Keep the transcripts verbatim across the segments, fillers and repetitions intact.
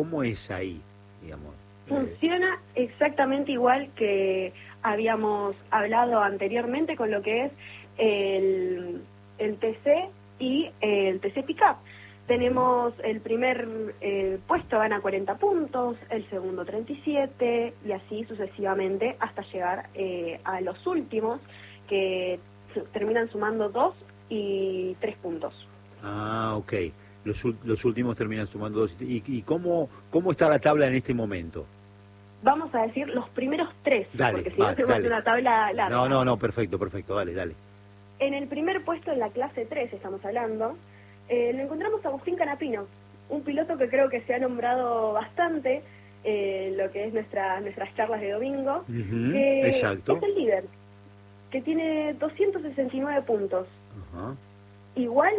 cómo es ahí, digamos? Funciona exactamente igual que habíamos hablado anteriormente con lo que es el, el T C y el T C Pickup. Tenemos el primer eh, puesto gana cuarenta puntos, el segundo treinta y siete y así sucesivamente hasta llegar eh, a los últimos que terminan sumando dos y tres puntos. Ah, ok. Los, los últimos terminan sumando dos. ¿Y, y cómo, cómo está la tabla en este momento? Vamos a decir los primeros tres, Dale, porque si va, no se va a dale. hacer una tabla larga. No, no, no, perfecto, perfecto, dale, dale. En el primer puesto, en la clase tres, estamos hablando, eh, lo encontramos a Agustín Canapino, un piloto que creo que se ha nombrado bastante en eh, lo que es nuestra, nuestras charlas de domingo, Uh-huh, que exacto. es el líder, que tiene doscientos sesenta y nueve puntos. Uh-huh. Igual,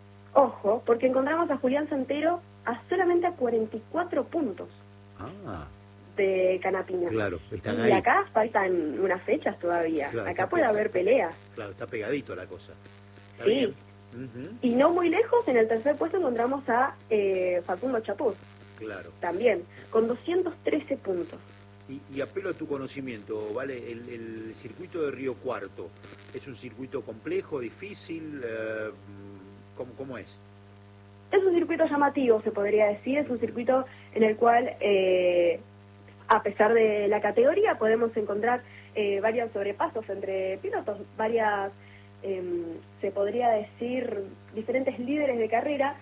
ojo, porque encontramos a Julián Santero a solamente a cuarenta y cuatro puntos. Ah. De Canapino. Claro, están y ahí. acá faltan unas fechas todavía. Claro, acá puede haber peleas. Claro, está pegadito la cosa. Está sí. Bien. Uh-huh. Y no muy lejos, en el tercer puesto encontramos a eh, Facundo Chapuz. Claro. También, con doscientos trece puntos. Y, y apelo a tu conocimiento, ¿vale? El, el circuito de Río Cuarto, ¿es un circuito complejo, difícil? Eh, ¿cómo, ¿Cómo es? Es un circuito llamativo, se podría decir. Es un circuito en el cual... Eh, a pesar de la categoría, podemos encontrar eh, varios sobrepasos entre pilotos, varias, eh, se podría decir, diferentes líderes de carrera,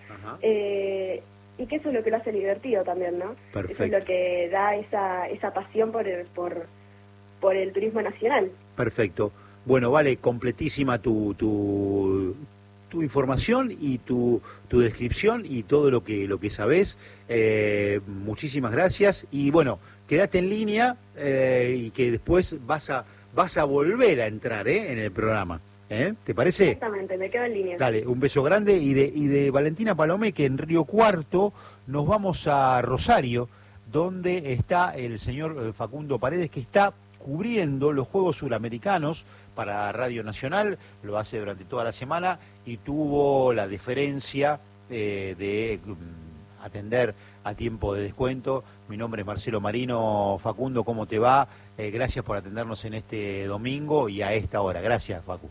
eh, y que eso es lo que lo hace divertido también, ¿no? Perfecto. Eso es lo que da esa, esa pasión por el, por, por el turismo nacional. Perfecto. Bueno, vale, completísima tu... tu... tu información y tu, tu descripción y todo lo que lo que sabés. Eh, muchísimas gracias y bueno, quédate en línea eh, y que después vas a vas a volver a entrar ¿eh? en el programa. ¿eh? ¿Te parece? Exactamente, me quedo en línea. Dale, un beso grande y de, y de Valentina Palomé, que en Río Cuarto nos vamos a Rosario, donde está el señor Facundo Paredes, que está cubriendo los Juegos Suramericanos para Radio Nacional, lo hace durante toda la semana y tuvo la deferencia eh, de um, atender a tiempo de descuento. Mi nombre es Marcelo Marino. Facundo, ¿cómo te va? Eh, gracias por atendernos en este domingo y a esta hora. Gracias, Facu.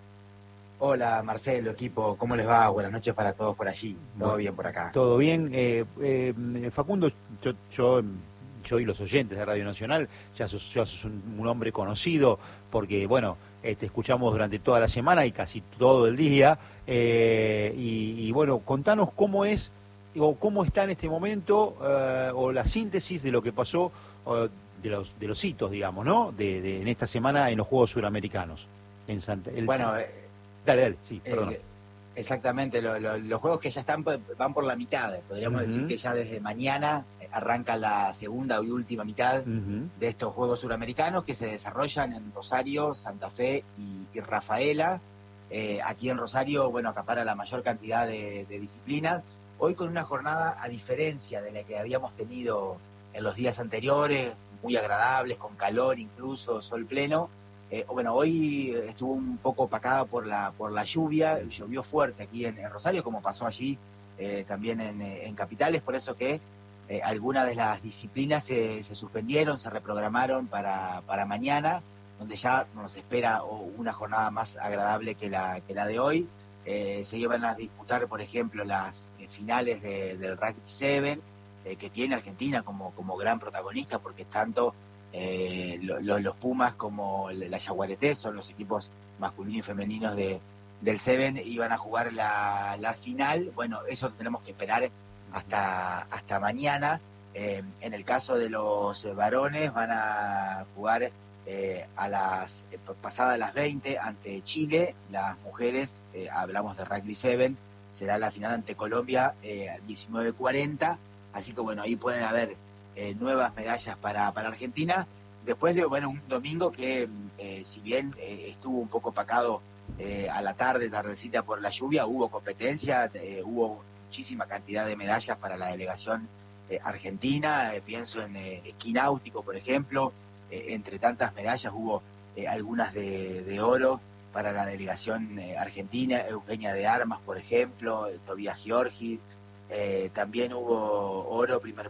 Hola Marcelo, equipo, ¿cómo les va? Buenas noches para todos por allí. ¿Todo bueno, bien por acá? Todo bien. Eh, eh, Facundo, yo... yo yo y los oyentes de Radio Nacional, ya sos, ya sos un, un hombre conocido, porque, bueno, eh, te escuchamos durante toda la semana y casi todo el día, eh, y, y, bueno, contanos cómo es, o cómo está en este momento, eh, o la síntesis de lo que pasó, o de los de los hitos, digamos, ¿no?, de, de, en esta semana en los Juegos Suramericanos. En Santa, el, bueno, eh, dale, dale, sí, perdón. Eh, exactamente, lo, lo, los juegos que ya están van por la mitad, podríamos uh-huh. decir que ya desde mañana arranca la segunda y última mitad uh-huh. de estos Juegos Suramericanos que se desarrollan en Rosario, Santa Fe y, y Rafaela. Eh, aquí en Rosario, bueno, acapara la mayor cantidad de, de disciplinas. Hoy con una jornada, a diferencia de la que habíamos tenido en los días anteriores, muy agradables, con calor incluso, sol pleno. Eh, bueno, hoy estuvo un poco opacada por la por la lluvia, llovió fuerte aquí en, en Rosario, como pasó allí eh, también en, en Capitales, por eso que eh, algunas de las disciplinas se, se suspendieron, se reprogramaron para, para mañana, donde ya nos espera una jornada más agradable que la, que la de hoy. Eh, se iban a disputar, por ejemplo, las eh, finales de, del Rugby siete, eh, que tiene Argentina como, como gran protagonista, porque tanto... Eh, lo, lo, los Pumas como la Yaguareté son los equipos masculinos y femeninos de, del Seven, iban a jugar la, la final. Bueno, eso tenemos que esperar hasta, hasta mañana. Eh, en el caso de los varones van a jugar eh, a las eh, pasadas las veinte ante Chile. Las mujeres, eh, hablamos de Rugby siete, será la final ante Colombia eh, a diecinueve cuarenta, así que bueno, ahí pueden haber Eh, nuevas medallas para, para Argentina, después de bueno un domingo que eh, si bien eh, estuvo un poco opacado eh, a la tarde, tardecita por la lluvia, hubo competencia, eh, hubo muchísima cantidad de medallas para la delegación eh, argentina, eh, pienso en eh, esquí náutico, por ejemplo, eh, entre tantas medallas hubo eh, algunas de, de oro para la delegación eh, argentina, Eugenia de Armas, por ejemplo, Tobías Giorgi, eh, también hubo oro, primer